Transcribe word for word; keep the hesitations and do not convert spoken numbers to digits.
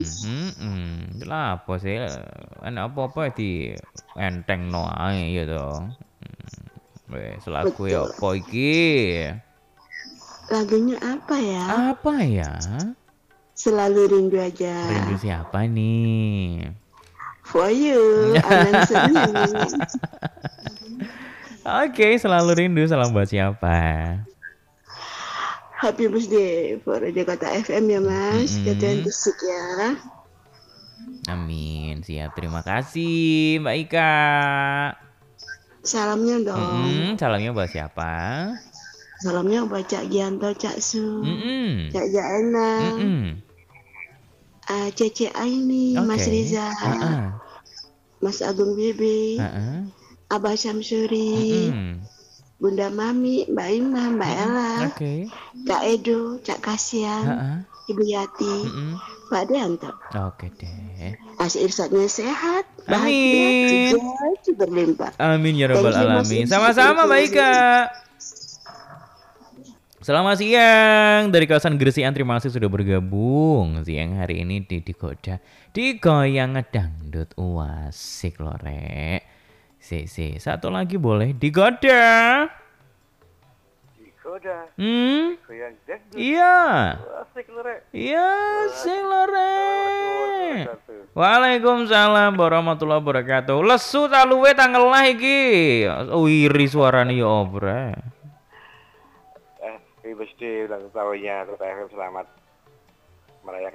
Mhm, mhm. Lha apa sih, enek apa-apa di entengno ae ya toh. Mmm, wis lagu e Betul. apa iki? Lagunya apa ya? Apa ya? Selalu Rindu Aja. Rindu siapa nih? For you, announcer-nya yang nyanyi. Oke, Selalu Rindu salam buat siapa? Happy birthday for Jakarta F M ya Mhm, Mas, ke mhm. dua puluh enam ya. Amin, siap. Terima kasih, Mbak Ika. Salamnya dong. Mhm, salamnya buat siapa? Salamnya buat Cak Gianto, Cak Su, Mhm, Cak Jaena, mhm. uh, Cece Aini, Mas Oke, Riza, heeh, Mas Agung Bibi, heeh, Abah Syamsuri, mhm, Bunda Mami, Mbak Ima, Mbak mhm, Ella, oke, Kak Edo, Cak Kasian, heeh, Ibu Yati, mhm. Pak Deanto. Oke deh. Mas Irsatnya sehat, bahagia, Amin. rezeki berlimpah. Amin ya rabbal Thank you Mas alamin. Irsyad Sama-sama Mbak Ika. informasinya. Selamat siang dari kawasan Gresik. Terima kasih sudah bergabung siang hari ini di Digoda Digoyang Dangdut Uasik loh rek. Si, si. Satu lagi boleh digoda. Dikoda, Hmm? digoyang dangdut, Iya. asik lu rek. Iya, sing loh Assalamualaikum rek. warahmatullahi wabarakatuh. Waalaikumsalam warahmatullahi wabarakatuh. Lesu tak luwe tanggal lah iki. Wiri suarane ya obre. Eh, happy birthday ulang tahunnya Kota F M, selamat merayakan